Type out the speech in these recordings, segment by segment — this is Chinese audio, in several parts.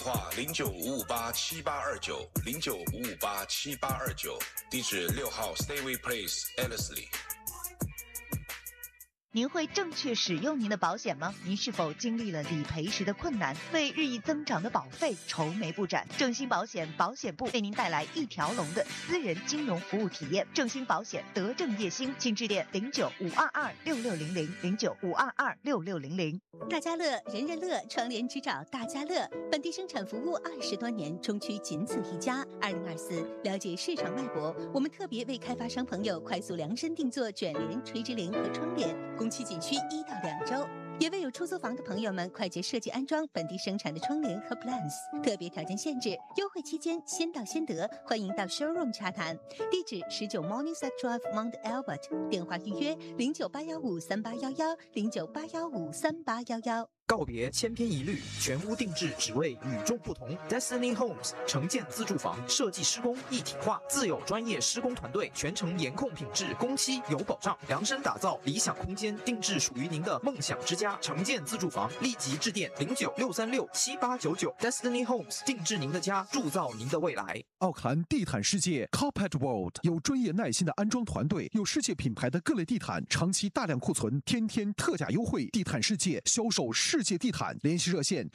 话095587829095587829，地址6号 Stayway Place Ellerslie。 您会正确使用您的保险吗？您是否经历了理赔时的困难，为日益增长的保费愁眉不展？正兴保险保险部为您带来一条龙的私人金融服务体验。正兴保险德正业兴，请致电09-522-6600，09-522-6600。 大家乐，人人乐，窗帘只找大家乐。本地生产服务20多年，中区仅此一家。2024了解市场脉搏，我们特别为开发商朋友快速量身定做卷帘、垂直帘和窗帘，工期仅需1到2周。也为有出租房的朋友们快捷设计安装本地生产的窗帘和 plans， 特别条件限制，优惠期间先到先得，欢迎到 showroom 洽谈。地址19 Morningside Drive Mount Albert， 电话预约0988153811，0988153811。 告别千篇一律，全屋定制，只为与众不同。Destiny Homes 城建自住房设计施工一体化，自有专业施工团队，全程严控品质，工期有保障，量身打造理想空间，定制属于您的梦想之家。城建自住房，立即致电0963678899 Destiny Homes， 定制您的家，铸造您的未来。 奥克兰地毯世界 Carpet World 有专业耐心的安装团队，有世界品牌的各类地毯，长期大量库存，天天特价优惠。地毯世界销售世界地毯，联系热线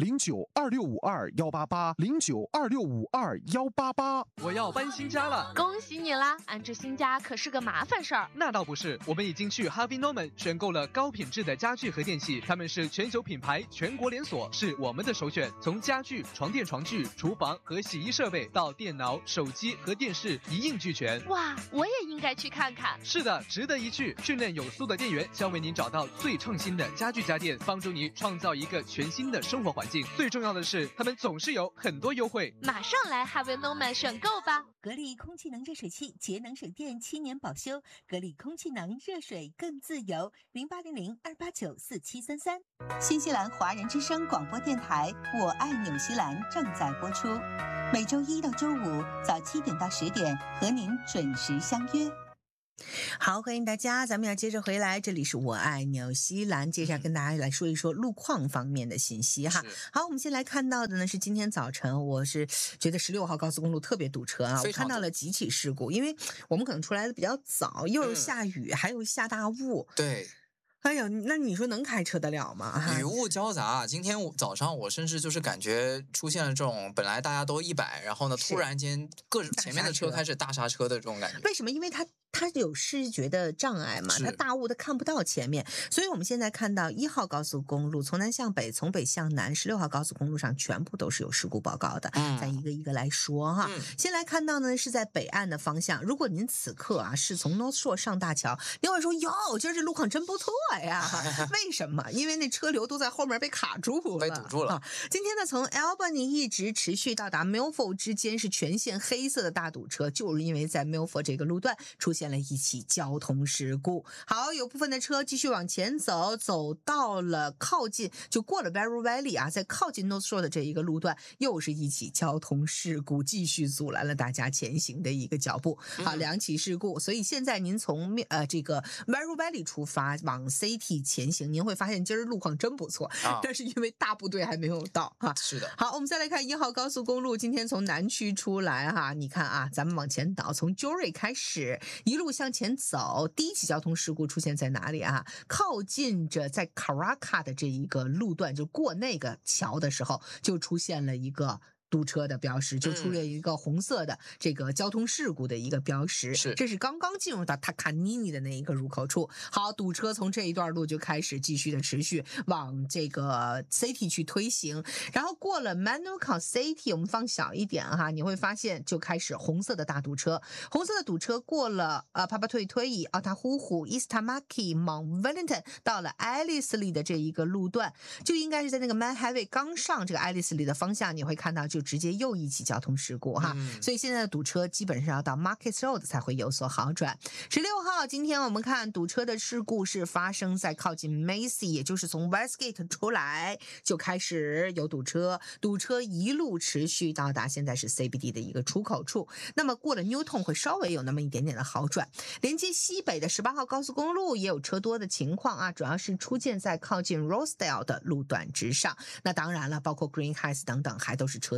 092652188，092652188。 我要搬新家了， 恭喜你啦！安置新家可是个麻烦事儿。 那倒不是，我们已经去 Harvey Norman 选购了高品质的家具和电器，他们是全球品牌，全国连锁，是我们的首选。从家具、床垫、床具、厨房和洗衣设备到电脑、手机和电视一应俱全。 哇，我也应该去看看。 是的，值得一去。训练有素的店员将为您找到最创新的家具家电，帮助你创造一个全新的生活环境。最重要的是，他们总是有很多优惠。 马上来 Harvey Norman 选购吧！ 格力空气能热水器，节能省电，7年保修。格力空气能，热水更自由。0800-289-4733。新西兰华人之声广播电台《我爱纽西兰》正在播出，每周1到周5早7点到10点，和您准时相约。 好，欢迎大家，咱们要接着回来，这里是我爱纽西兰，接下来跟大家来说一说路况方面的信息哈。好，我们先来看到的呢是今天早晨，我是觉得16号高速公路特别堵车啊，我看到了几起事故，因为我们可能出来的比较早，又是下雨，还有下大雾。 对。 哎呀，那你说能开车得了吗？ 雨雾交杂，今天早上我甚至就是感觉出现了这种本来大家都100，然后呢突然间前面的车开始大刹车的这种感觉。 为什么？因为它有视觉的障碍嘛，它大雾它看不到前面，所以我们现在看到1号高速公路从南向北，从北向南，16号高速公路上全部都是有事故报告的。咱一个一个来说哈。先来看到呢是在北岸的方向，如果您此刻啊是从 North Shore 上大桥，你会说哟，今儿这路况真不错呀。为什么？因为那车流都在后面被卡住了， 被堵住了。 今天呢从 Albany 一直持续到达 Milford 之间是全线黑色的大堵车，就是因为在 Milford 这个路段出现了一起交通事故。好，有部分的车继续往前走，走到了靠近就过了 Barrow Valley 啊，在靠近 North Shore 的这一个路段又是一起交通事故，继续阻拦了大家前行的一个脚步。好，2起事故，所以现在您从这个 Barrow Valley 出发往 City 前行，您会发现今儿路况真不错，但是因为大部队还没有到哈。 是的。 好，我们再来看1号高速公路，今天从南区出来哈，你看啊，咱们往前倒，从 Jory 开始一路向前走，第一起交通事故出现在哪里啊？靠近着在 Karaka 的这一个路段，就过那个桥的时候，就出现了一个堵车的标识，就出现一个红色的这个交通事故的一个标识。这是刚刚进入到塔卡尼尼的那一个入口处。好，堵车从这一段路就开始继续的持续往这个 City 去推行，然后过了 Manuka City， 我们放小一点哈，你会发现就开始红色的大堵车。红色的堵车过了帕帕退推以奥塔呼呼 Eastamaki Mount Wellington 到了 Ellerslie 的这一个路段，就应该是在那个 Man Highway 刚上这个 Ellerslie 的方向，你会看到就直接又一起交通事故哈。所以现在的堵车基本上要到 Market Road 才会有所好转。16号今天我们看堵车的事故是发生在靠近 Macy， 也就是从 Westgate 出来就开始有堵车，堵车一路持续到达现在是 CBD 的一个出口处，那么过了 Newton 会稍微有那么一点点的好转。连接西北的18号高速公路也有车多的情况啊，主要是出现在靠近 Rosedale 的路段之上，那当然了包括 Green Heights 等等还都是车多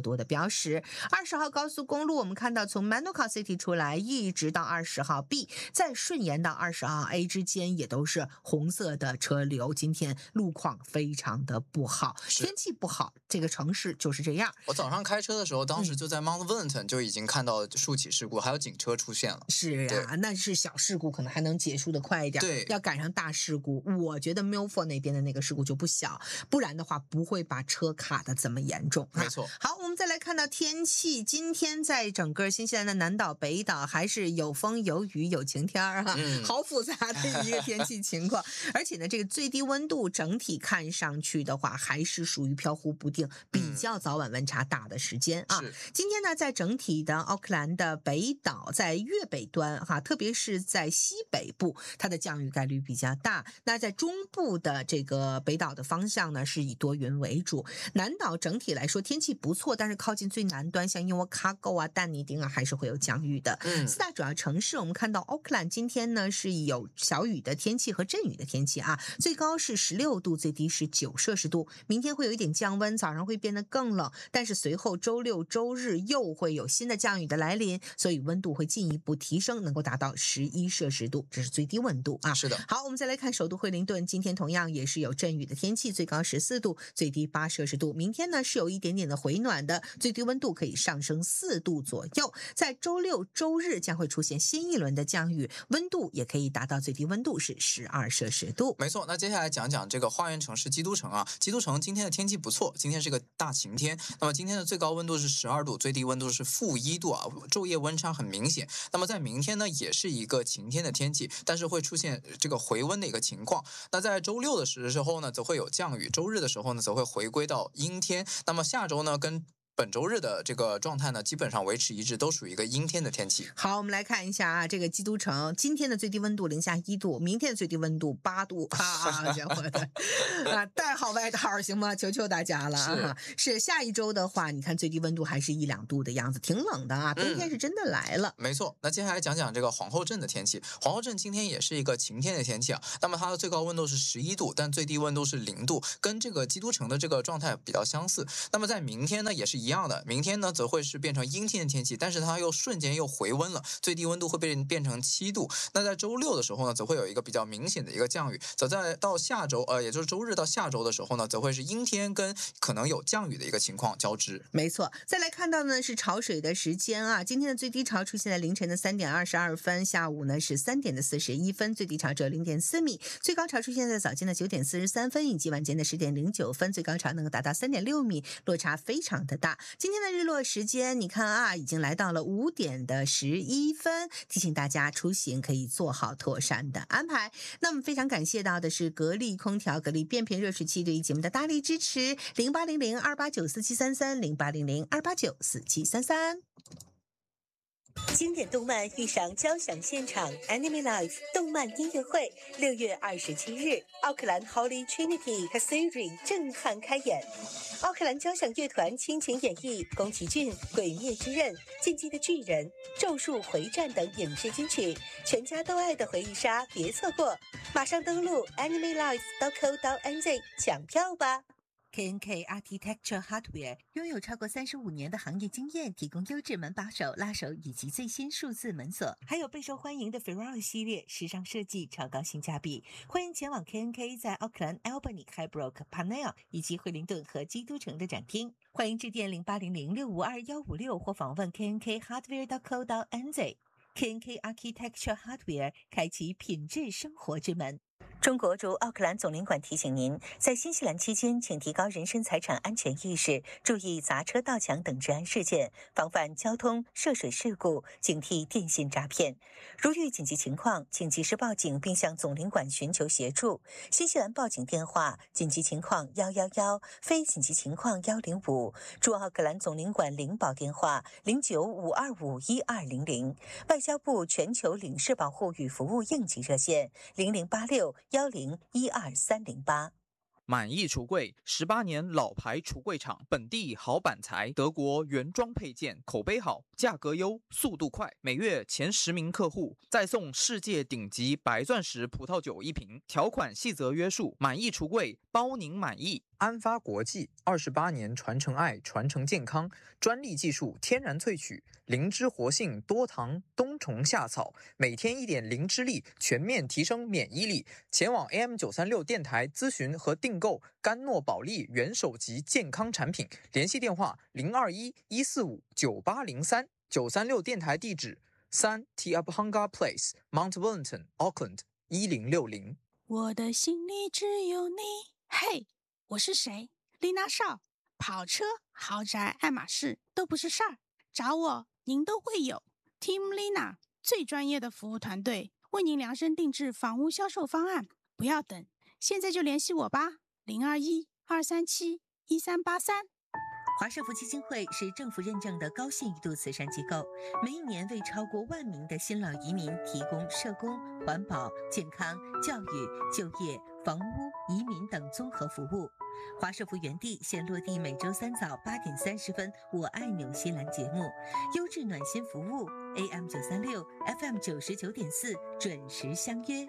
多的标识。20号高速公路我们看到从 Manoka City 出来一直到20号 B， 再顺延到20号 A 之间也都是红色的车流。今天路况非常的不好，天气不好，这个城市就是这样。 我早上开车的时候，当时就在 Mount Vernon 就已经看到数起事故，还有警车出现了。 是啊，那是小事故，可能还能结束的快一点。 对， 要赶上大事故，我觉得 Milford 那边的那个事故就不小，不然的话不会把车卡的这么严重。 没错。 好，我们再来看到天气，今天在整个新西兰的南岛、北岛还是有风、有雨、有晴天啊，好复杂的一个天气情况。而且呢，这个最低温度整体看上去的话，还是属于飘忽不定，比较早晚温差大的时间啊。今天呢，在整体的奥克兰的北岛，在越北端哈，特别是在西北部，它的降雨概率比较大。那在中部的这个北岛的方向呢，是以多云为主。南岛整体来说天气不错，但是靠近最南端，像因为卡沟啊、但尼丁啊，还是会有降雨的。四大主要城市，我们看到奥克兰今天呢是有小雨的天气和阵雨的天气啊，最高是16度，最低是9摄氏度。明天会有一点降温，早上会变得更冷，但是随后周六周日又会有新的降雨的来临，所以温度会进一步提升，能够达到11摄氏度，这是最低温度啊。 是的。 好，我们再来看首都惠灵顿，今天同样也是有阵雨的天气，最高14度，最低8摄氏度。明天呢是有一点点的回暖的，最低温度可以上升4度左右。在周六周日将会出现新一轮的降雨，温度也可以达到最低温度是12摄氏度。 没错，那接下来讲讲这个花园城市基督城啊。基督城今天的天气不错，今天是个大晴天。那么今天的最高温度是12度，最低温度是-1度啊，昼夜温差很明显。那么在明天呢，也是一个晴天的天气，但是会出现这个回温的一个情况。那在周六的时候呢，则会有降雨；周日的时候呢，则会回归到阴天。那么下周呢，跟本周日的这个状态呢，基本上维持一致，都属于一个阴天的天气。 好，我们来看一下啊，这个基督城今天的最低温度-1度，明天的最低温度8度啊，家伙的啊，带好外套行吗？求求大家了啊！是下一周的话，你看最低温度还是1-2度的样子，挺冷的啊，冬天是真的来了。 没错，那接下来讲讲这个皇后镇的天气。皇后镇今天也是一个晴天的天气啊，那么它的最高温度是11度，但最低温度是0度，跟这个基督城的这个状态比较相似。那么在明天呢，也是一样的，明天呢则会是变成阴天的天气，但是它又瞬间又回温了，最低温度会变成7度。那在周六的时候呢，则会有一个比较明显的一个降雨，则在到下周也就是周日到下周的时候呢，则会是阴天跟可能有降雨的一个情况交织。 没错，再来看到呢是潮水的时间啊，今天的最低潮出现在凌晨的3点22分，下午呢是3点的41分，最低潮只有0.4米，最高潮出现在早间的9点43分以及晚间的10点09分，最高潮能够达到3.6米，落差非常的大。今天的日落时间你看啊，已经来到了5点的11分，提醒大家出行可以做好妥善的安排。那么非常感谢到的是格力空调、格力变频热水器对于节目的大力支持，0800-289-4733 0800-289-4733。 经典动漫遇上交响现场 Anime Live 动漫音乐会，6月27日，奥克兰 Holy Trinity Cathedral 震撼开演。奥克兰交响乐团倾情演绎宫崎骏《鬼灭之刃》、《进击的巨人》、《咒术回战》等影视金曲，全家都爱的回忆杀，别错过！马上登录 animelive.co.nz 抢票吧。KNK Architecture Hardware 拥有超过35年的行业经验，提供优质门把手、拉手以及最新数字门锁，还有备受欢迎的 Ferrari 系列，时尚设计，超高性价比。欢迎前往 KNK 在奥克兰、Albany、Highbrook、Parnell 以及惠灵顿和基督城的展厅。欢迎致电0800-652-156或访问 knkhardware.co.nz。KNK Architecture Hardware 开启品质生活之门。中国驻奥克兰总领馆提醒您，在新西兰期间，请提高人身财产安全意识，注意砸车、盗抢等治安事件，防范交通、涉水事故，警惕电信诈骗。如遇紧急情况，请及时报警并向总领馆寻求协助。新西兰报警电话：紧急情况111，非紧急情况105。驻奥克兰总领馆领保电话0952512200。外交部全球领事保护与服务应急热线0086101238。 满意橱柜，18年老牌橱柜厂，本地好板材，德国原装配件，口碑好，价格优，速度快，每月前10名客户再送世界顶级白钻石葡萄酒1瓶，条款细则约束。满意橱柜，包您满意。安发国际28年传承爱，传承健康，专利技术，天然萃取，灵芝活性，多糖，冬虫夏草，每天1点灵芝力，全面提升免疫力。前往 AM936 电台咨询和订购甘诺宝利元首级健康产品，联系电话021-145-9803。936电台地址3 Tiabhanga Place Mount Wellington Auckland 1060。 我的心里只有你。嘿，我是谁？丽娜少。跑车、豪宅、爱马仕都不是事儿，找我您都会有。Team Lina 最专业的服务团队，为您量身定制房屋销售方案。不要等，现在就联系我吧。021-237-1383。 华社福基金会是政府认证的高信誉度慈善机构，每一年为超过1万名的新老移民提供社工、环保、健康、教育、就业、房屋、移民等综合服务。华社福原地现落地每周3早8点30分，我爱纽西兰节目，优质暖心服务 AM936 FM99.4 准时相约。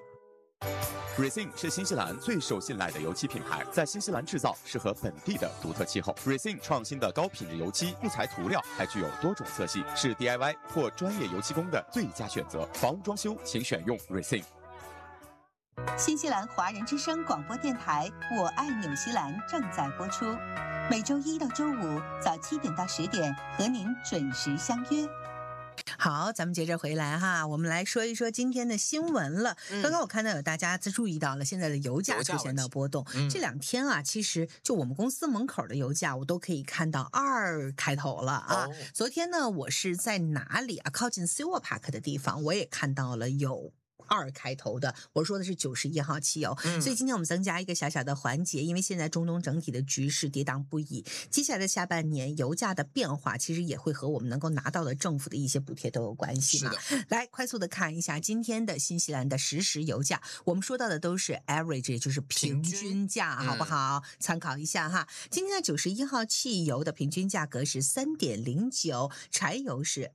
Racing 是新西兰最受信赖的油漆品牌，在新西兰制造，适合本地的独特气候。Racing 创新的高品质油漆不裁涂料，还具有多种色系，是 DIY 或专业油漆工的最佳选择。房屋装修，请选用 Racing。 新西兰华人之声广播电台《我爱纽西兰》正在播出，每周1到周5早7点到10点和您准时相约。 好，咱们接着回来哈，我们来说一说今天的新闻了。刚刚我看到有大家注意到了，现在的油价出现到波动。这2天啊，其实就我们公司门口的油价，我都可以看到2开头了啊。昨天呢，我是在哪里啊？靠近 Silver Park 的地方，我也看到了有2开头的，我说的是91号汽油。所以今天我们增加一个小小的环节，因为现在中东整体的局势跌宕不已，接下来的下半年油价的变化其实也会和我们能够拿到的政府的一些补贴都有关系嘛。来快速的看一下今天的新西兰的实时油价，我们说到的都是 average， 也就是平均价，好不好？参考一下哈。今天的91号汽油的平均价格是 3.09， 柴油是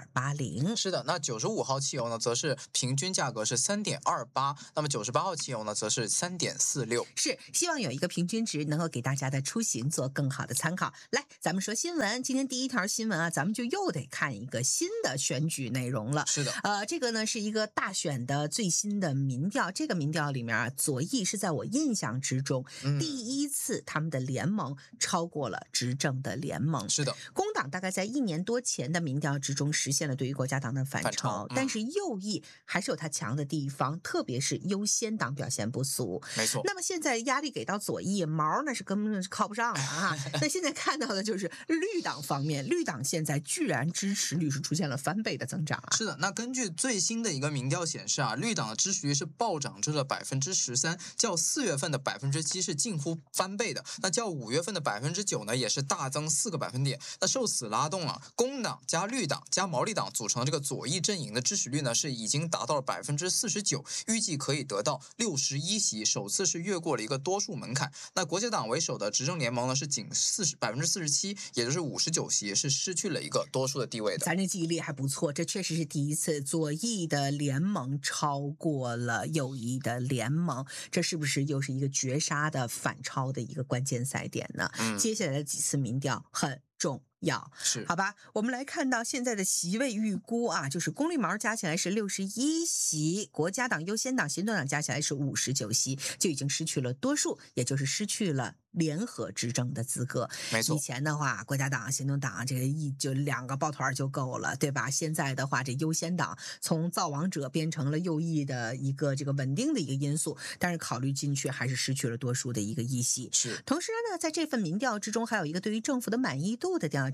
2.80。 是的，那95号汽油呢，则是平均价格是 3.28， 那么98号汽油呢，则是 3.46。 是，希望有一个平均值能够给大家的出行做更好的参考。来，咱们说新闻，今天第一条新闻啊，咱们就又得看一个新的选举内容了。 是的， 这个呢是一个大选的最新的民调，这个民调里面啊，左翼是在我印象之中，第一次他们的联盟超过了执政的联盟。 是的， 工党大概在1年多前的民调之中实现了对于国家党的反超，但是右翼还是有它强的地方，特别是优先党表现不俗。 没错。 那么现在压力给到左翼，毛那是根本是靠不上了啊。那现在看到的就是绿党方面，绿党现在居然支持率是出现了翻倍的增长啊。 是的，那根据最新的一个民调显示啊，绿党的支持率是暴涨至了 13%， 较4月份的 7% 是近乎翻倍的。那较5月份的 9% 呢，也是大增4个百分点。那受此拉动了，工党加绿党加毛利党组成的这个左翼阵营的支持率呢，是已经达到了 49%， 预计可以得到61席，首次是越过了一个多数门槛。那国家党为首的执政联盟呢，是仅47%，也就是59席，是失去了一个多数的地位的。 咱这记忆力还不错，这确实是第一次左翼的联盟超过了右翼的联盟，这是不是又是一个绝杀的反超的一个关键赛点呢？接下来的几次民调很重要， 是好吧？我们来看到现在的席位预估啊，就是公绿毛加起来是61席，国家党、优先党、行动党加起来是59席，就已经失去了多数，也就是失去了联合执政的资格。 没错， 以前的话，国家党、行动党这个就2个抱团就够了，对吧？现在的话，这优先党从造王者变成了右翼的一个这个稳定的一个因素，但是考虑进去还是失去了多数的一个议席。 是， 同时呢，在这份民调之中，还有一个对于政府的满意度的调查。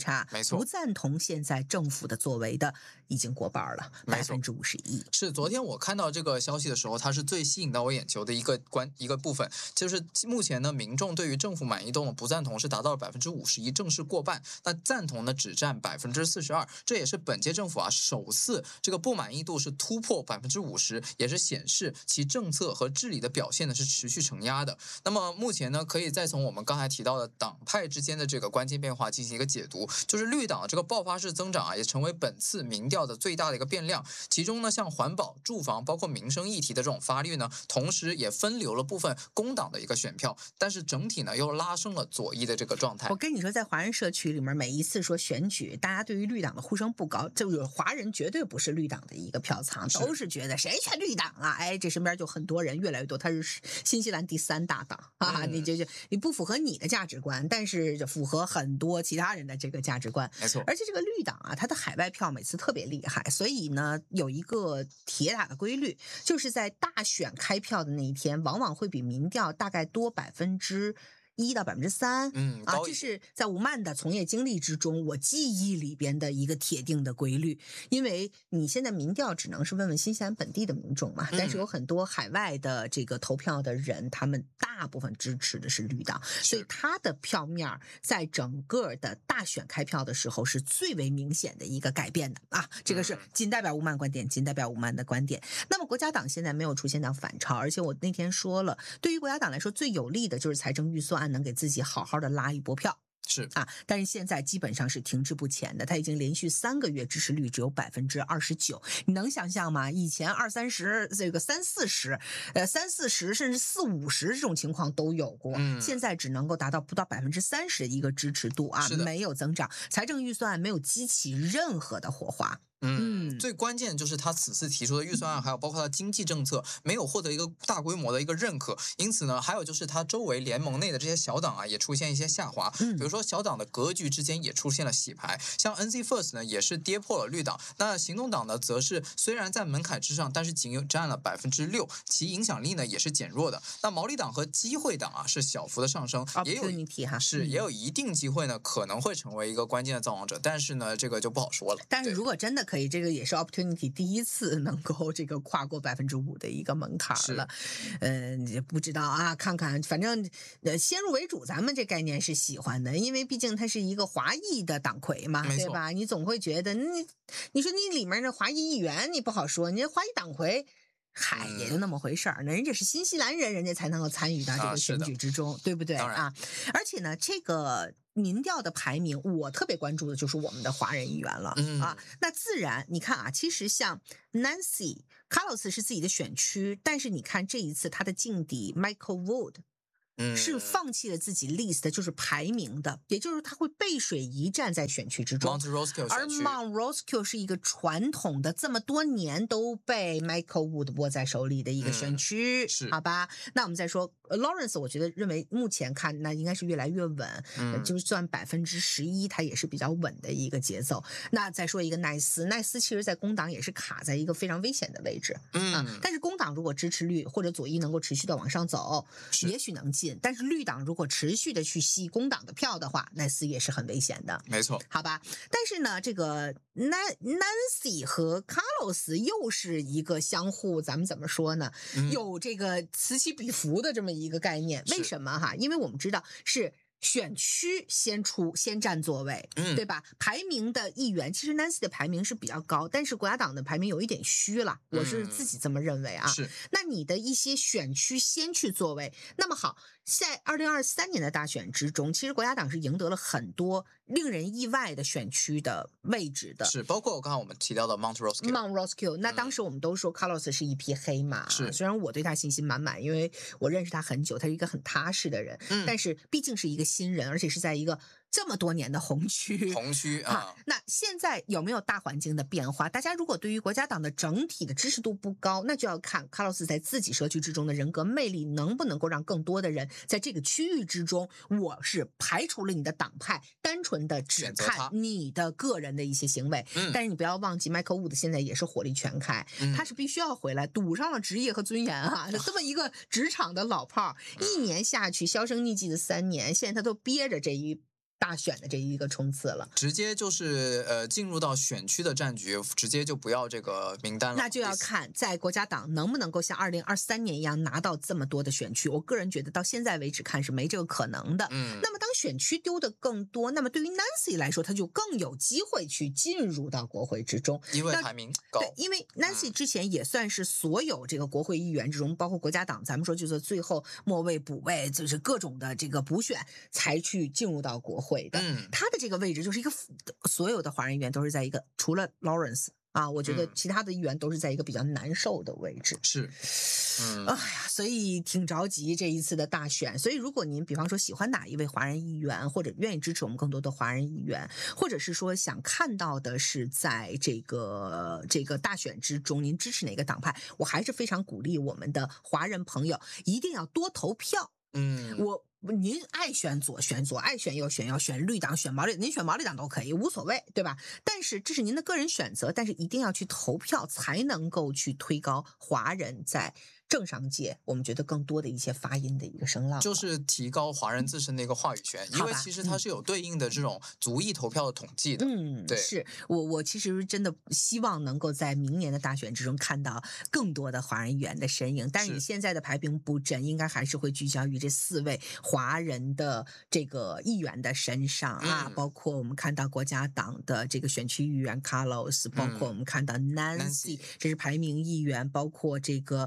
查， 没错， 不赞同现在政府的作为的已经过半了，51%。 是昨天我看到这个消息的时候，它是最吸引到我眼球的一个部分，就是目前呢，民众对于政府满意度不赞同是达到了51%，正式过半。那赞同呢只占42%，这也是本届政府首次这个不满意度是突破50%，也是显示其政策和治理的表现呢是持续承压的。那么目前呢，可以再从我们刚才提到的党派之间的这个关键变化进行一个解读，就是绿党的这个爆发式增长也成为本次民调的最大的一个变量。其中呢，像环保、住房，包括民生议题的这种发力呢，同时也分流了部分工党的一个选票，但是整体呢又拉升了左翼的这个状态。 我跟你说，在华人社区里面，每一次说选举，大家对于绿党的呼声不高，就有华人绝对不是绿党的一个票仓，都是觉得谁选绿党啊？哎，这身边就很多人，越来越多，他是新西兰第3大党啊，你不符合你的价值观，但是就符合很多其他人的这个价值观， 没错。 而且这个绿党它的海外票每次特别厉害，所以呢，有一个铁打的规律，就是在大选开票的那一天，往往会比民调大概多1%到3%，这是在吴曼的从业经历之中，我记忆里边的一个铁定的规律。因为你现在民调只能是问问新西兰本地的民众嘛，但是有很多海外的这个投票的人，他们大部分支持的是绿党，所以他的票面在整个的大选开票的时候是最为明显的一个改变的啊。这个是仅代表吴曼观点，仅代表吴曼的观点。那么国家党现在没有出现到反超，而且我那天说了，对于国家党来说最有利的就是财政预算案能给自己好好的拉一波票。 是但是现在基本上是停滞不前的，他已经连续3个月支持率只有29%，你能想象吗？以前20-30%这个30-40%，甚至40-50%这种情况都有过，现在只能够达到不到30%的一个支持度没有增长，财政预算案没有激起任何的火花。 最关键就是他此次提出的预算案，还有包括他经济政策没有获得一个大规模的一个认可，因此呢，还有就是他周围联盟内的这些小党也出现一些下滑，比如说小党的格局之间也出现了洗牌，像 NC First 呢也是跌破了绿党，那行动党呢则是虽然在门槛之上，但是仅有占了6%，其影响力呢也是减弱的。那毛利党和机会党是小幅的上升，也有一定机会呢可能会成为一个关键的造王者，但是呢这个就不好说了。 但是如果真的可以，这个也是 opportunity 第一次能够这个跨过5%的一个门槛了。也不知道看看，反正先入为主，咱们这概念是喜欢的，因为毕竟它是一个华裔的党魁嘛，对吧？你总会觉得你说你里面的华裔议员你不好说，你这华裔党魁也就那么回事儿。人家是新西兰人，人家才能够参与到这个选举之中，对不对而且呢，这个民调的排名，我特别关注的就是我们的华人议员了那自然你看其实像 Nancy Carlos 是自己的选区，但是你看这一次他的劲敌 Michael Wood是放弃了自己 list 就是排名的，也就是他会背水一战在选区之中。而 Mount Roskill 是一个传统的这么多年都被 Michael Wood 握在手里的一个选区，好吧？那我们再说 Lawrence， 我觉得认为目前看那应该是越来越稳，就算11%，它也是比较稳的一个节奏。那再说一个奈斯其实在工党也是卡在一个非常危险的位置但是工党如果支持率或者左翼能够持续的往上走，也许能进。但是绿党如果持续的去吸工党的票的话，奈斯也是很危险的， 没错， 好吧？但是呢，这个 Nancy 和 Carlos 又是一个相互，咱们怎么说呢？有这个此起彼伏的这么一个概念。为什么因为我们知道是选区先占座位，对吧？排名的议员，其实 Nancy 的排名是比较高，但是国家党的排名有一点虚了，我是自己这么认为是。 那你的一些选区先去座位，那么好，在2023年的大选之中，其实国家党是赢得了很多令人意外的选区的位置的， 是包括刚刚我们提到的 Mount Roskill。 那当时我们都说 Carlos 是一匹黑马，虽然我对他信心满满，因为我认识他很久，他是一个很踏实的人，但是毕竟是一个新人，而且是在一个这么多年的红区那现在有没有大环境的变化？大家如果对于国家党的整体的支持度不高，那就要看卡洛斯在自己社区之中的人格魅力能不能够让更多的人在这个区域之中，我是排除了你的党派，单纯的只看你的个人的一些行为。但是你不要忘记 Michael Wood 现在也是火力全开，他是必须要回来赌上了职业和尊严这么一个职场的老炮，1年下去销声匿迹的3年，现在他都憋着这一大选的这一个冲刺了， 直接就是进入到选区的战局，直接就不要这个名单了。 那就要看在国家党能不能够像2023年一样拿到这么多的选区。我个人觉得到现在为止看是没这个可能的。那么当选区丢的更多，那么对于 Nancy 来说，他就更有机会去进入到国会之中， 因为排名高。 对，因为 Nancy 之前也算是所有这个国会议员之中，包括国家党，咱们说就是最后末位补位，就是各种的这个补选才去进入到国会的。他的这个位置就是一个所有的华人议员都是在一个，除了 Lawrence 啊，我觉得其他的议员都是在一个比较难受的位置。 是， 哎呀，所以挺着急这一次的大选。所以如果您比方说喜欢哪一位华人议员，或者愿意支持我们更多的华人议员，或者是说想看到的是在这个大选之中您支持哪个党派，我还是非常鼓励我们的华人朋友一定要多投票。您爱选左选左，爱选右选右，选绿党选毛绿，您选毛绿党都可以，无所谓，对吧？但是这是您的个人选择，但是一定要去投票，才能够去推高华人在政商界我们觉得更多的一些发音的一个声浪， 就是提高华人自身的一个话语权，因为其实它是有对应的这种族裔投票的统计的。对， 是我其实真的希望能够在明年的大选之中看到更多的华人议员的身影，但是你现在的排兵布阵应该还是会聚焦于这4位华人的这个议员的身上啊，包括我们看到国家党的这个选区议员 Carlos， 包括我们看到 Nancy， 这是排名议员，包括这个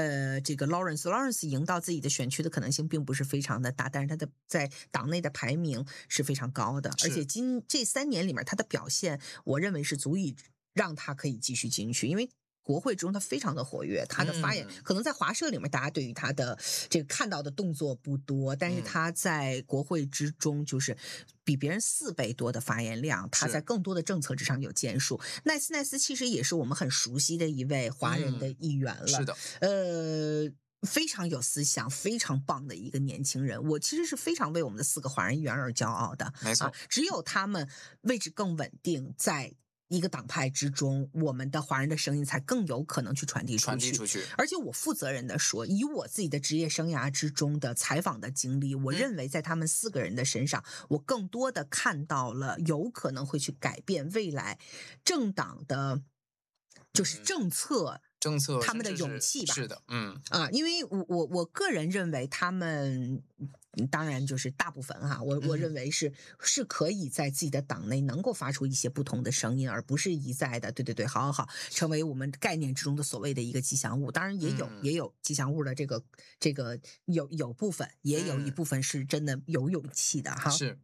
Lawrence 赢到自己的选区的可能性并不是非常的大，但是他的在党内的排名是非常高的，而且这3年里面他的表现，我认为是足以让他可以继续进去，因为国会中他非常的活跃，他的发言可能在华社里面大家对于他的这个看到的动作不多，但是他在国会之中就是比别人4倍多的发言量，他在更多的政策之上有建树。奈斯其实也是我们很熟悉的一位华人的议员了， 是的， 非常有思想，非常棒的一个年轻人。我其实是非常为我们的4个华人议员而骄傲的。 没错， 只有他们位置更稳定，在一个党派之中，我们的华人的声音才更有可能去传递出去。而且我负责任的说，以我自己的职业生涯之中的采访的经历，我认为在他们4个人的身上，我更多的看到了有可能会去改变未来政党的就是政策他们的勇气吧。 是的， 因为我个人认为他们当然就是大部分我认为是可以在自己的党内能够发出一些不同的声音，而不是一再的对好成为我们概念之中的所谓的一个吉祥物。当然也有吉祥物的这个有部分，也有一部分是真的有勇气的哈。 是，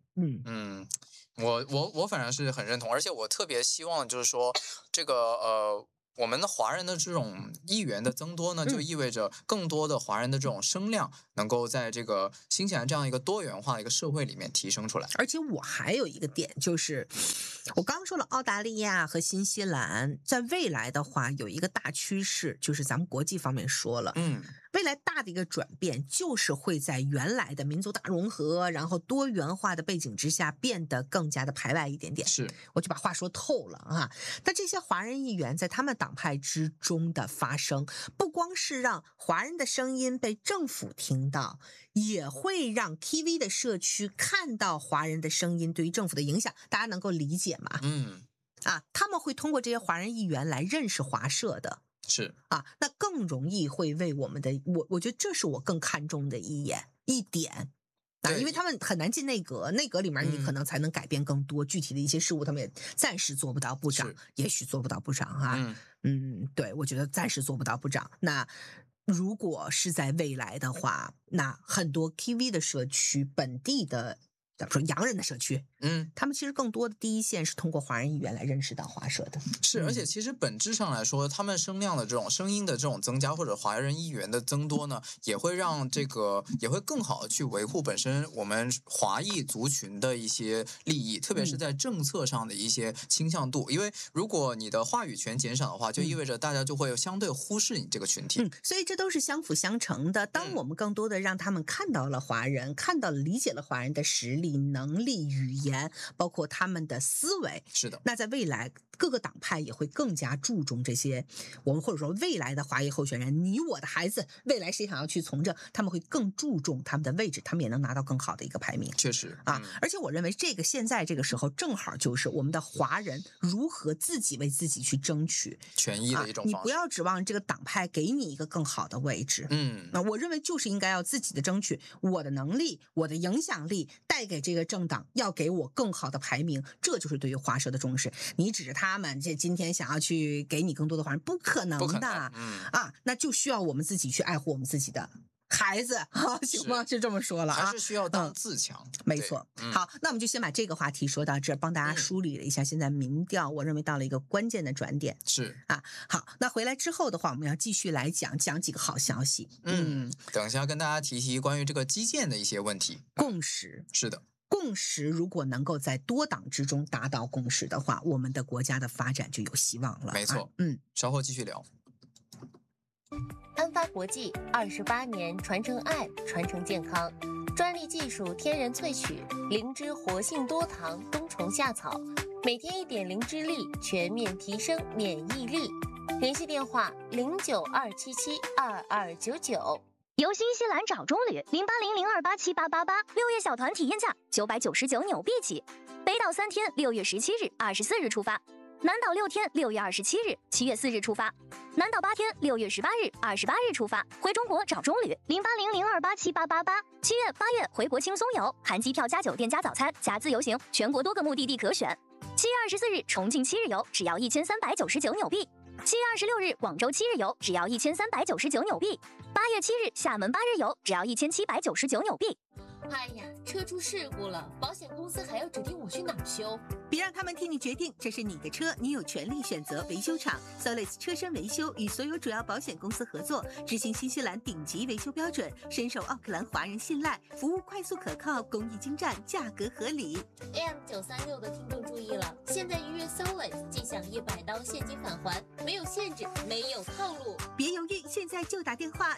我反正是很认同，而且我特别希望就是说这个我们的华人的这种议员的增多呢，就意味着更多的华人的这种声量能够在这个新西兰这样一个多元化的一个社会里面提升出来。 而且我还有一个点，就是我刚刚说了，澳大利亚和新西兰在未来的话有一个大趋势，就是咱们国际方面说了，未来大的一个转变就是会在原来的民族大融合，然后多元化的背景之下变得更加的排外一点点。 是， 我就把话说透了啊。但这些华人议员在他们党派之中的发声，不光是让华人的声音被政府听到，也会让 TV 的社区看到华人的声音对于政府的影响，大家能够理解吗？他们会通过这些华人议员来认识华社的。 是那更容易会为我们的我觉得这是我更看重的一点因为他们很难进内阁里面你可能才能改变更多具体的一些事务，他们也暂时做不到部长，也许做不到部长对，我觉得暂时做不到部长。那如果是在未来的话，那很多 KV 的社区本地的咱们说洋人的社区，他们其实更多的第一线是通过华人议员来认识到华社的。 是，而且其实本质上来说，他们声量的这种声音的这种增加，或者华人议员的增多呢，也会让这个也会更好的去维护本身我们华裔族群的一些利益，特别是在政策上的一些倾向度。因为如果你的话语权减少的话，就意味着大家就会相对忽视你这个群体。 所以这都是相辅相成的。当我们更多的让他们看到了华人，看到了理解了华人的实力， 理、能力、语言，包括他们的思维。 是的， 那在未来各个党派也会更加注重这些，我们或者说未来的华裔候选人，你我的孩子，未来谁想要去从政，他们会更注重他们的位置，他们也能拿到更好的一个排名。 确实啊，而且我认为这个现在这个时候正好就是我们的华人如何自己为自己去争取权益的一种方式。 你不要指望这个党派给你一个更好的位置。那我认为就是应该要自己的争取，我的能力、我的影响力带给这个政党，要给我更好的排名，这就是对于华社的重视。你指着他们这今天想要去给你更多的华人，不可能的。那就需要我们自己去爱护我们自己的孩子，行吗？就这么说了啊， 还是需要当自强。 没错。好，那我们就先把这个话题说到这儿，帮大家梳理了一下现在民调，我认为到了一个关键的转点。 是啊，好，那回来之后的话，我们要继续来讲几个好消息。 等一下跟大家提关于这个基建的一些问题。 共识是的。 共识如果能够在多党之中达到共识的话，我们的国家的发展就有希望了。 没错，稍后继续聊。 安发国际28年传承爱，传承健康，专利技术天然萃取，灵芝活性多糖冬虫夏草，每天1点灵芝粒，全面提升免疫力。联系电话092772299。 由新西兰找中旅0800287888，6月小团体验价999纽币起，北岛3天，6月17日、24日出发；南岛6天，6月27日、7月4日出发；南岛8天，6月18日、28日出发。回中国找中旅0800287888，7月、8月回国轻松游，含机票加酒店加早餐加自由行，全国多个目的地可选。7月24日重庆7日游只要1399纽币。7月26日广州7日游只要1399纽币，8月7日厦门8日游只要1799纽币。 哎呀，车出事故了，保险公司还要指定我去哪儿修？ 别让他们替你决定，这是你的车，你有权利选择维修厂。Solis 车身维修与所有主要保险公司合作，执行新西兰顶级维修标准，深受奥克兰华人信赖，服务快速可靠，工艺精湛，价格合理。 AM936的听众注意了，现在预约 Solis 即享100刀现金返还，没有限制，没有套路。 别犹豫，现在就打电话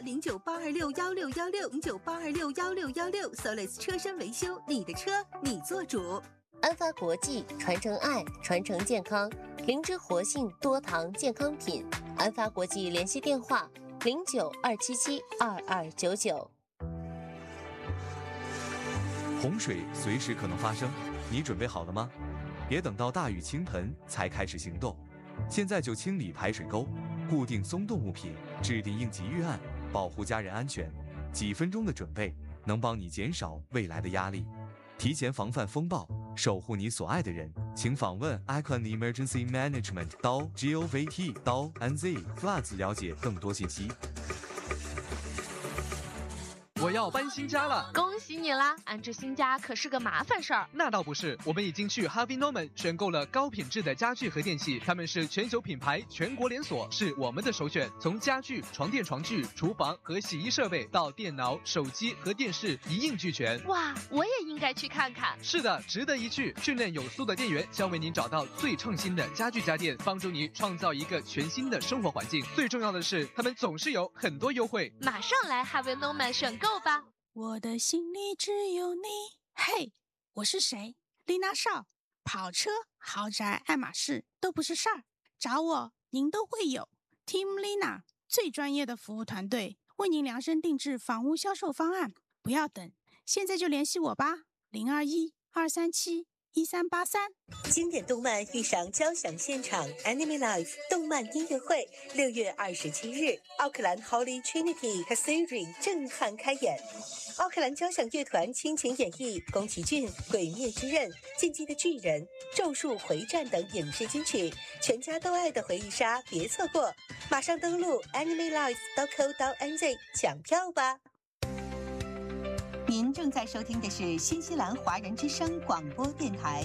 098261616，098261616 Solis 车身维修，你的车你做主。 安发国际传承爱，传承健康，灵芝活性多糖健康品。安发国际联系电话092772299。 洪水随时可能发生，你准备好了吗？别等到大雨倾盆才开始行动，现在就清理排水沟，固定松动物品，制定应急预案，保护家人安全。几分钟的准备能帮你减少未来的压力，提前防范风暴，守护你所爱的人。请访问 Icon Emergency Management.gov.t.nz Floods 了解更多信息。 我要搬新家了， 恭喜你啦！安置新家可是个麻烦事儿。 那倒不是，我们已经去 Harvey Norman 选购了高品质的家具和电器，他们是全球品牌，全国连锁，是我们的首选。从家具、床垫、床具、厨房和洗衣设备到电脑、手机和电视一应俱全。 哇，我也应该去看看。 是的，值得一去。训练有素的店员将为您找到最创新的家具家电，帮助你创造一个全新的生活环境。最重要的是，他们总是有很多优惠。 马上来 Harvey Norman 选购吧。 我的心里只有你。嘿，我是谁？丽娜少。跑车、豪宅、爱马仕都不是事儿，找我您都会有。Team Lina 最专业的服务团队，为您量身定制房屋销售方案。不要等，现在就联系我吧。021-237-1383。 经典动漫遇上交响现场 Anime Live 动漫音乐会，6月27日，奥克兰 Holy Trinity Cathedral 震撼开演。奥克兰交响乐团倾情演绎宫崎骏《鬼灭之刃》、《进击的巨人》、《咒术回战》等影视金曲，全家都爱的回忆杀，别错过！马上登录 animelive.co.nz 抢票吧。您正在收听的是新西兰华人之声广播电台。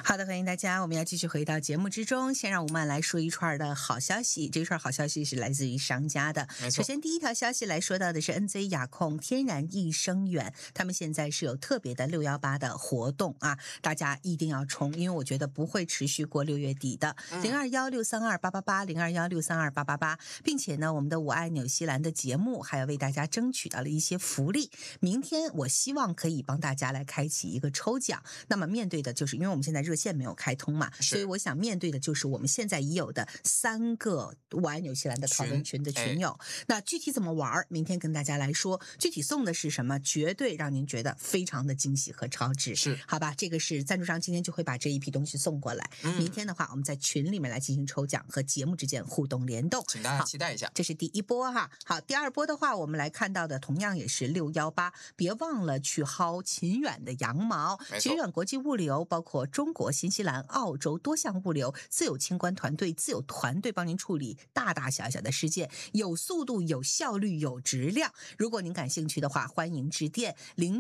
好的，欢迎大家，我们要继续回到节目之中。先让我们来说一串的好消息，这串好消息是来自于商家的。首先，第一条消息来说到的是 NZ 雅控天然益生元，他们现在是有特别的618的活动啊，大家一定要冲，因为我觉得不会持续过6月底的。021632888021632888，并且呢，我们的我爱纽西兰的节目还要为大家争取到了一些福利。明天我希望可以帮大家来开启一个抽奖，那么面对的就是因为我们现在热线没有开通嘛，所以我想面对的就是我们现在已有的3个我爱纽西兰的讨论群的群友。那具体怎么玩，明天跟大家来说。具体送的是什么，绝对让您觉得非常的惊喜和超值， 是好吧？这个是赞助商今天就会把这一批东西送过来。明天的话，我们在群里面来进行抽奖，和节目之间互动联动， 请大家期待一下。 这是第一波哈。好，第二波的话，我们来看到的同样也是618，别忘了去薅秦远的羊毛。秦远国际物流包括中国、新西兰、澳洲多项物流，自有清关团队，自有团队帮您处理大大小小的事件，有速度、有效率、有质量。如果您感兴趣的话，欢迎致电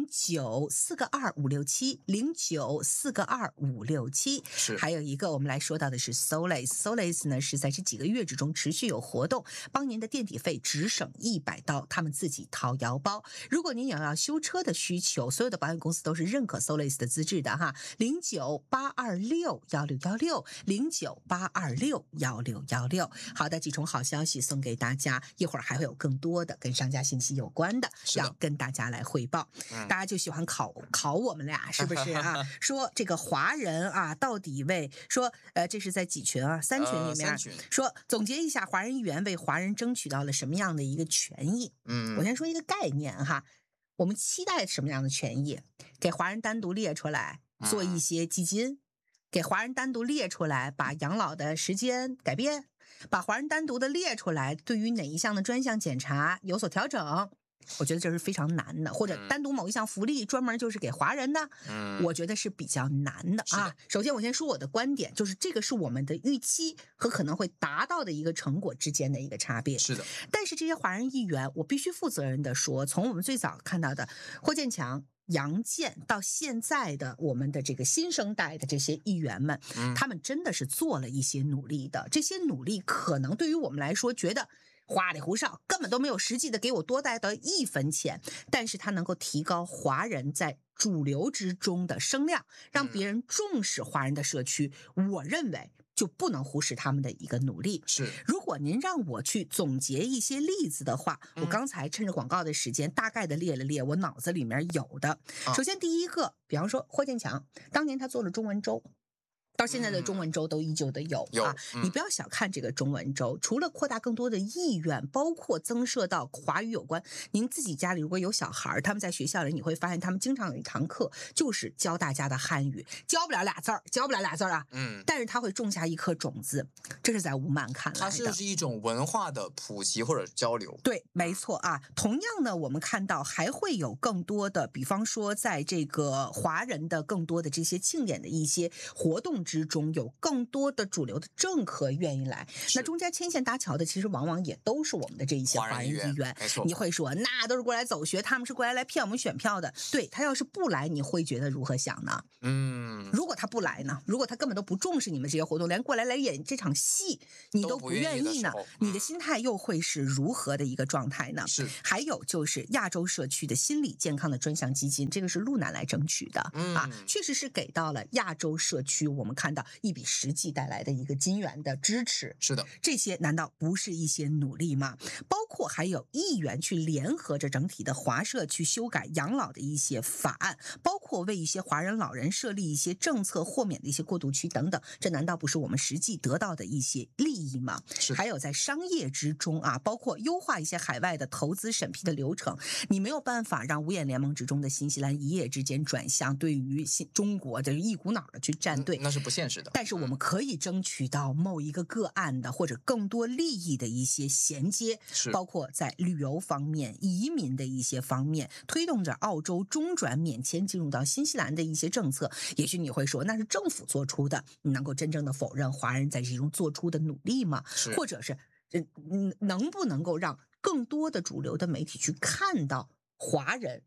0942256709422567。 是， 还有一个我们来说到的是 Solace 呢是在这几个月之中持续有活动，帮您的垫底费只省$100，他们自己掏腰包。如果您有要修车的需求，所有的保险公司都是认可 Solace 的资质的哈，098261616，098261616。好的，几重好消息送给大家，一会儿还会有更多的跟商家信息有关的要跟大家来汇报。大家就喜欢考我们俩是不是啊？说这个华人啊，到底为说这是在几群啊？3群里面说总结一下，华人议员为华人争取到了什么样的一个权益？我先说一个概念哈，我们期待什么样的权益？给华人单独列出来做一些基金，给华人单独列出来把养老的时间改变，把华人单独的列出来对于哪一项的专项检查有所调整。我觉得这是非常难的，或者单独某一项福利专门就是给华人的，我觉得是比较难的啊。首先我先说我的观点，就是这个是我们的预期和可能会达到的一个成果之间的一个差别。 是的， 但是这些华人议员，我必须负责任的说，从我们最早看到的霍建强、杨健到现在的我们的这个新生代的这些议员们，他们真的是做了一些努力的。这些努力可能对于我们来说觉得花里胡哨，根本都没有实际的给我多带到1分钱，但是它能够提高华人在主流之中的声量，让别人重视华人的社区。我认为就不能忽视他们的一个努力。 是， 如果您让我去总结一些例子的话，我刚才趁着广告的时间大概的列了列我脑子里面有的。首先第一个，比方说霍建强，当年他做了中文周，到现在的中文周都依旧的有啊，你不要小看这个中文周，除了扩大更多的意愿，包括增设到华语有关。您自己家里如果有小孩，他们在学校里，你会发现他们经常有一堂课就是教大家的汉语，教不了俩字儿啊，但是他会种下一颗种子，这是在吴曼看来的， 它就是一种文化的普及或者交流。 对，没错啊。同样呢，我们看到还会有更多的，比方说在这个华人的更多的这些庆典的一些活动之中，有更多的主流的政客愿意来，那中间牵线搭桥的其实往往也都是我们的这一些华人议员。你会说那都是过来走学，他们是过来骗我们选票的。对，他要是不来，你会觉得如何想呢？如果他不来呢？如果他根本都不重视你们这些活动，连过来演这场戏你都不愿意呢，你的心态又会是如何的一个状态呢？ 是。 还有就是亚洲社区的心理健康的专项基金，这个是陆南来争取的啊，确实是给到了亚洲社区，我们看到一笔实际带来的一个金元的支持。 是的， 这些难道不是一些努力吗？包括还有议员去联合着整体的华社去修改养老的一些法案，包括为一些华人老人设立一些政策豁免的一些过渡区等等，这难道不是我们实际得到的一些利益吗？还有在商业之中啊，包括优化一些海外的投资审批的流程，你没有办法让五眼联盟之中的新西兰一夜之间转向对于中国的一股脑的去站队， 那是不现实的。 但是我们可以争取到某一个个案的或者更多利益的一些衔接，包括在旅游方面、移民的一些方面，推动着澳洲中转免签进入到新西兰的一些政策。也许你会说那是政府做出的，你能够真正的否认华人在其中做出的努力吗？或者是能不能够让更多的主流的媒体去看到华人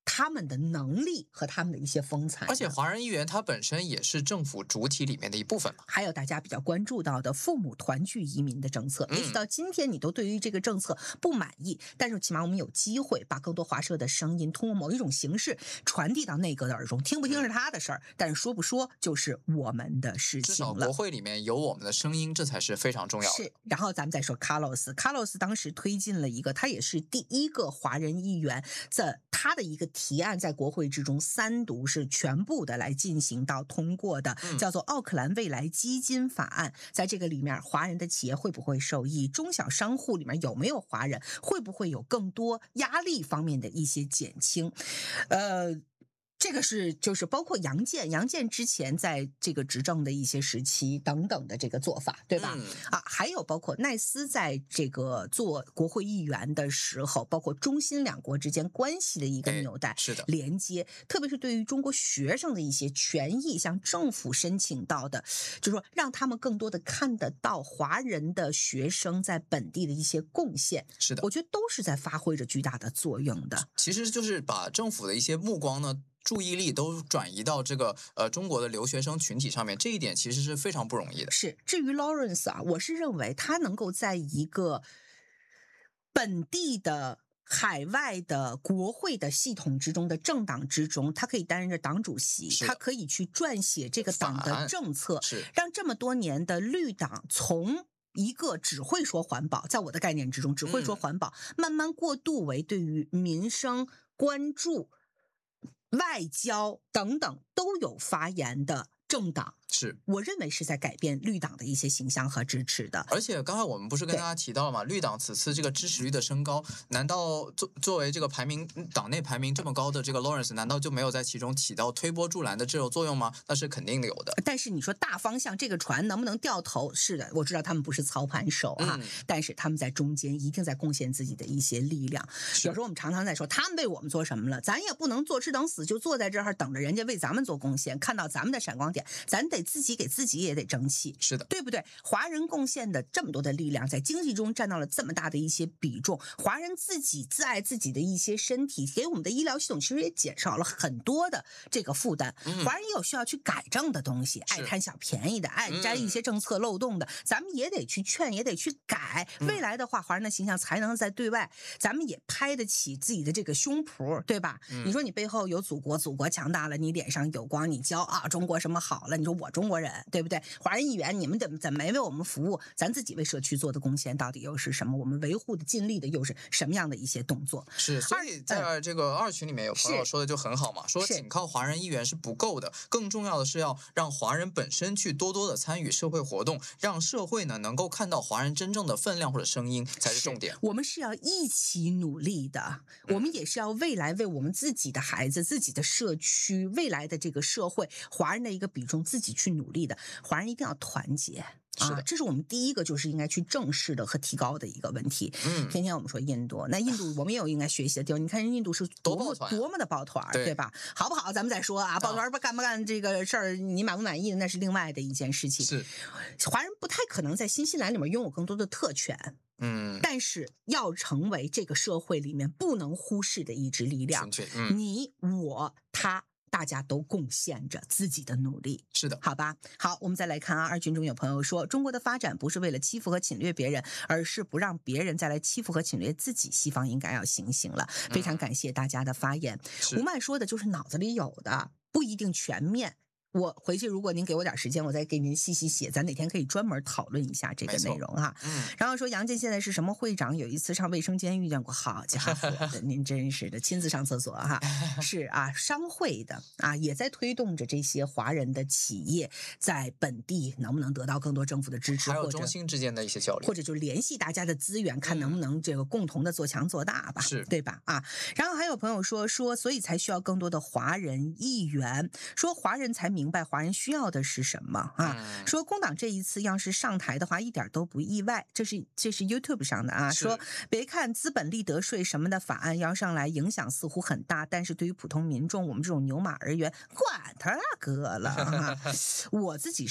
他们的能力和他们的一些风采。 而且华人议员他本身也是政府主体里面的一部分嘛。 还有大家比较关注到的父母团聚移民的政策，也许到今天你都对于这个政策不满意，但是起码我们有机会把更多华社的声音通过某一种形式传递到内阁的耳中，听不听是他的事儿，但是说不说就是我们的事情了。 至少国会里面有我们的声音，这才是非常重要的。 是，然后咱们再说 Carlos 当时推进了一个，他也是第一个华人议员，他的一个提案在国会之中3读是全部的来进行到通过的，叫做奥克兰未来基金法案。在这个里面，华人的企业会不会受益？中小商户里面有没有华人？会不会有更多压力方面的一些减轻？这个就是包括杨建之前在这个执政的一些时期等等的这个做法，对吧？还有包括奈斯在这个做国会议员的时候，包括中新两国之间关系的一个纽带是的连接，特别是对于中国学生的一些权益，向政府申请到的，就是说让他们更多的看得到华人的学生在本地的一些贡献。 是的， 我觉得都是在发挥着巨大的作用的。 其实就是把政府的一些目光呢。注意力都转移到这个中国的留学生群体上面，这一点其实是非常不容易的。 是，至于 Lawrence 啊，我是认为他能够在一个本地的海外的国会的系统之中的政党之中，他可以担任着党主席，他可以去撰写这个党的政策，让这么多年的绿党从一个只会说环保，在我的概念之中只会说环保，慢慢过渡为对于民生关注、外交等等都有发言的政党。 是， 我认为是在改变绿党的一些形象和支持的。 而且刚才我们不是跟大家提到了吗？绿党此次这个支持率的升高，难道作为这个党内排名这么高的这个 Lawrence， 难道就没有在其中起到推波助澜的这种作用吗？那是肯定的有的。 但是你说大方向这个船能不能掉头？是的，我知道他们不是操盘手啊，但是他们在中间一定在贡献自己的一些力量。有时候我们常常在说他们为我们做什么了，咱也不能坐吃等死，就坐在这儿等着人家为咱们做贡献，看到咱们的闪光点，咱得自己给自己也得争气， 是的， 对不对？华人贡献的这么多的力量，在经济中占到了这么大的一些比重，华人自己自爱自己的一些身体，给我们的医疗系统其实也减少了很多的这个负担。华人也有需要去改正的东西，爱贪小便宜的，爱沾一些政策漏洞的，咱们也得去劝，也得去改。未来的话，华人的形象才能在对外，咱们也拍得起自己的这个胸脯，对吧？你说你背后有祖国，祖国强大了，你脸上有光，你骄傲，中国什么好了？你说我中国人，对不对？华人议员，你们怎么没为我们服务？咱自己为社区做的贡献到底又是什么？我们维护的尽力的又是什么样的一些动作？ 是，所以在这个2群里面有朋友说的就很好嘛，说仅靠华人议员是不够的，更重要的是要让华人本身去多多的参与社会活动，让社会呢能够看到华人真正的分量或者声音才是重点。 我们是要一起努力的，我们也是要未来为我们自己的孩子、自己的社区、未来的这个社会，华人的一个比重自己去努力的。华人一定要团结。 是的， 这是我们第一个就是应该去正视的和提高的一个问题。天天我们说印度，那印度我们也有应该学习的地方。你看印度是多么的抱团，对吧？好不好？咱们再说啊，抱团干不干这个事儿，你满不满意那是另外的一件事情。 是， 华人不太可能在新西兰里面拥有更多的特权。但是要成为这个社会里面不能忽视的一支力量。你我他。大家都贡献着自己的努力， 是的， 好吧？好，我们再来看啊，2群中有朋友说，中国的发展不是为了欺负和侵略别人，而是不让别人再来欺负和侵略自己，西方应该要醒醒了。非常感谢大家的发言。吴麦说的就是脑子里有的，不一定全面。我回去，如果您给我点时间，我再给您细细写，咱哪天可以专门讨论一下这个内容哈。然后说杨建现在是什么会长？有一次上卫生间遇见过，好家伙的，您真是的，亲自上厕所哈。是啊，商会的啊，也在推动着这些华人的企业在本地能不能得到更多政府的支持， 还有中心之间的一些交流， 或者就联系大家的资源，看能不能这个共同的做强做大吧，对吧？啊，然后还有朋友说，所以才需要更多的华人议员，说华人才明白华人需要的是什么啊？说工党这一次要是上台的话，一点都不意外。这是 YouTube 上的啊，说别看资本利得税什么的法案要上来，影响似乎很大，但是对于普通民众，我们这种牛马儿员，管他那个了啊！我自己是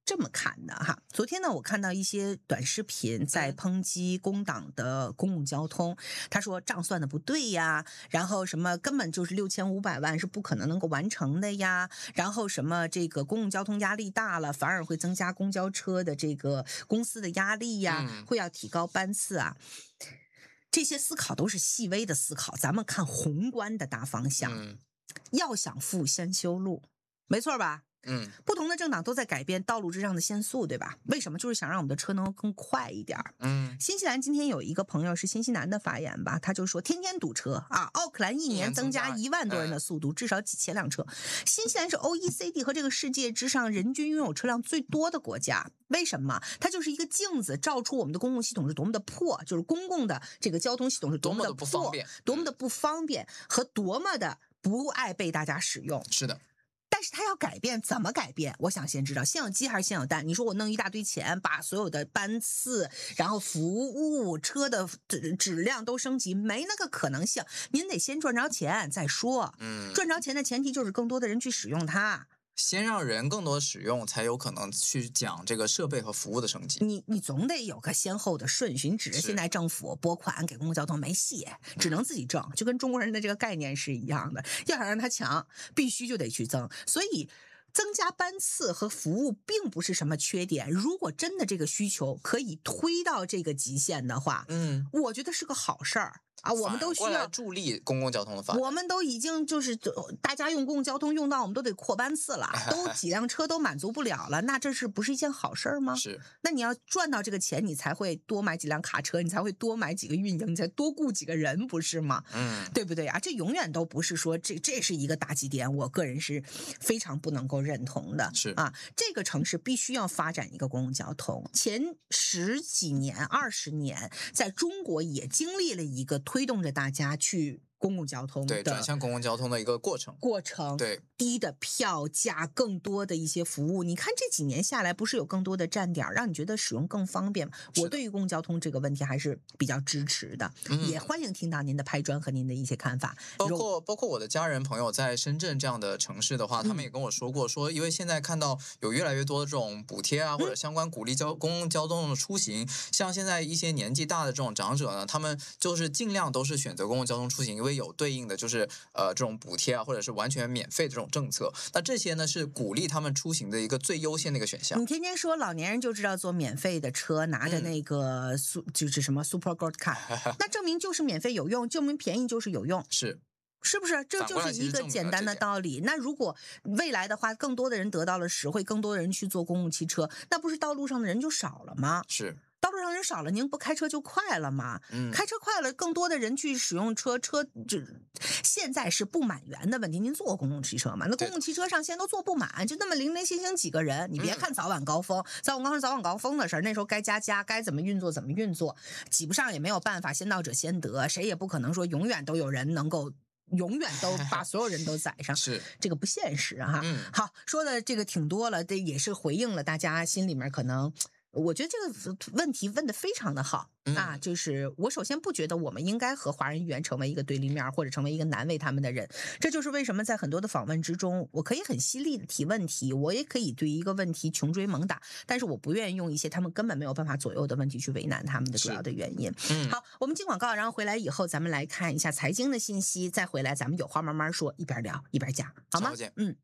这么看的哈。昨天呢，我看到一些短视频在抨击工党的公共交通，他说账算的不对呀，然后什么根本就是6500万是不可能够完成的呀，然后什么这个公共交通压力大了，反而会增加公交车的这个公司的压力呀，会要提高班次啊。这些思考都是细微的思考，咱们看宏观的大方向。要想富，先修路，没错吧？不同的政党都在改变道路之上的限速，对吧？为什么？就是想让我们的车能够更快一点。新西兰今天有一个朋友是新西兰的发言吧，他就说天天堵车啊，奥克兰一年增加1万多人的速度，至少几千辆车。新西兰是 OECD 和这个世界之上人均拥有车辆最多的国家。为什么？它就是一个镜子，照出我们的公共系统是多么的破，就是公共的这个交通系统是多么的破，多么的不方便和多么的不爱被大家使用。 是的。 但是它要改变，怎么改变？我想先知道先有鸡还是先有蛋。你说我弄一大堆钱，把所有的班次，然后服务车的质量都升级，没那个可能性。您得先赚着钱再说。赚着钱的前提就是更多的人去使用它。 先让人更多使用，才有可能去讲这个设备和服务的升级。 你总得有个先后的顺序。你指着现在政府拨款给公共交通没戏，只能自己挣，就跟中国人的这个概念是一样的。要想让它强，必须就得去增。所以增加班次和服务并不是什么缺点。如果真的这个需求可以推到这个极限的话，我觉得是个好事儿。我们都需要助力公共交通的发展。 我们都已经就是大家用公共交通用到我们都得扩班次了，都几辆车都满足不了了，那这是不是一件好事吗？ 是。 那你要赚到这个钱，你才会多买几辆卡车，你才会多买几个运营，你才多雇几个人，不是吗？对不对啊？这永远都不是说这是一个打击点，我个人是非常不能够认同的。 是啊，这个城市必须要发展一个公共交通。前10几年、20年，在中国也经历了一个推动着大家去公共交通的转向公共交通的一个过程，对低的票价，更多的一些服务。你看这几年下来，不是有更多的站点让你觉得使用更方便吗？我对于公共交通这个问题还是比较支持的，也欢迎听到您的拍砖和您的一些看法。 包括我的家人朋友在深圳这样的城市的话，他们也跟我说过，说因为现在看到有越来越多的这种补贴啊，或者相关鼓励公共交通的出行，像现在一些年纪大的这种长者呢，他们就是尽量都是选择公共交通出行，因为有对应的就是这种补贴啊，或者是完全免费的这种政策。那这些呢是鼓励他们出行的一个最优先的一个选项。 你天天说老年人就知道坐免费的车，拿着那个就是什么 Super Gold Card，那证明就是免费有用，证明便宜就是有用。是不是？这就是一个简单的道理。那如果未来的话，更多的人得到了实惠，更多的人去坐公共汽车，那不是道路上的人就少了吗？ 是。 道路上人少了，您不开车就快了吗？开车快了，更多的人去使用车现在是不满员的问题。您坐过公共汽车吗？那公共汽车上现在都坐不满，就那么零零星星几个人。你别看早晚高峰，早晚高峰的事儿，那时候该加，该怎么运作怎么运作，挤不上也没有办法，先到者先得，谁也不可能说永远都有人能够。永远都把所有人都载上， 是这个不现实哈。好，说的这个挺多了，这也是回应了大家心里面可能。我觉得这个问题问得非常的好啊！就是我首先不觉得我们应该和华人议员成为一个对立面，或者成为一个难为他们的人。这就是为什么在很多的访问之中，我可以很犀利的提问题，我也可以对一个问题穷追猛打，但是我不愿意用一些他们根本没有办法左右的问题去为难他们的主要的原因。好，我们进广告，然后回来以后咱们来看一下财经的信息，再回来咱们有话慢慢说，一边聊一边讲，好吗？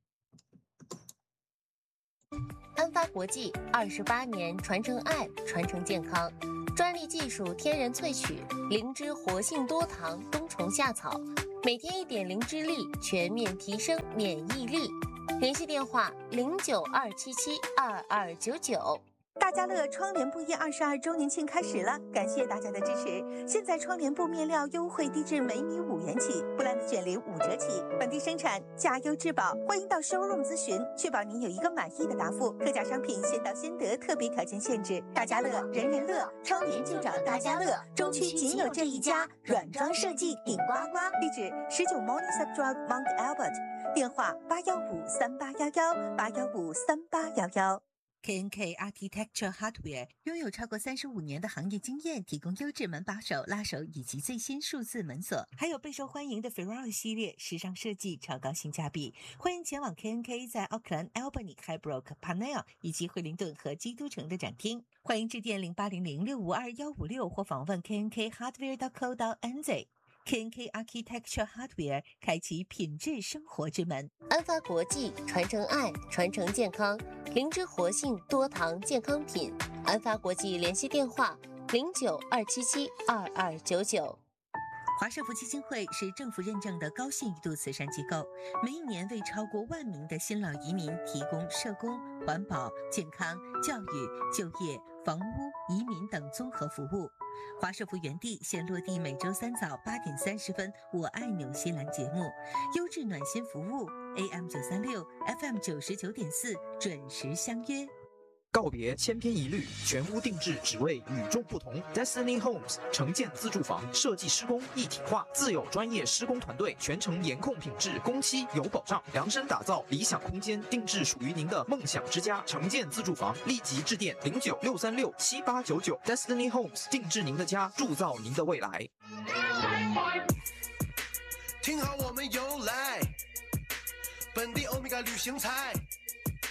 安发国际28年传承爱，传承健康，专利技术天然萃取灵芝活性多糖冬虫夏草，每天1点灵芝粒，全面提升免疫力。联系电话092772299。 大家乐窗帘布业22周年庆开始了，感谢大家的支持。现在窗帘布面料优惠低至每米5元起，布兰的卷帘5折起，本地生产，价优质保。欢迎到 showroom 咨询，确保您有一个满意的答复。特价商品先到先得，特别条件限制。大家乐，人人乐，窗帘就找大家乐，中区仅有这一家，软装设计顶呱呱。地址19 Morningside Drive Mount Albert，电话8153811，8153811。 KNK Architecture Hardware 拥有超过35年的行业经验，提供优质门把手、拉手以及最新数字门锁，还有备受欢迎的 Ferrari 系列，时尚设计，超高性价比。欢迎前往 KNK 在奥克兰、Albany、Highbrook、Parnell 以及惠灵顿和基督城的展厅。欢迎致电0800652156或访问 knkhardware.co.nz。KNK Architecture Hardware 开启品质生活之门。 安发国际传承爱，传承健康，灵芝活性多糖健康品。安发国际联系电话0927722299。 华社福基金会是政府认证的高信誉度慈善机构，每一年为超过1万名的新老移民提供社工、环保、健康、教育、就业、房屋、移民等综合服务。华社福园地现落地每周3早8点30分，我爱纽西兰节目，优质暖心服务 AM936 FM99.4 准时相约。 告别千篇一律，全屋定制，只为与众不同。Destiny Homes 城建自住房设计施工一体化，自有专业施工团队，全程严控品质，工期有保障，量身打造理想空间，定制属于您的梦想之家。城建自住房，立即致电0963678899 Destiny Homes 定制您的家，铸造您的未来。 听好我们由来，本地欧米伽旅行彩。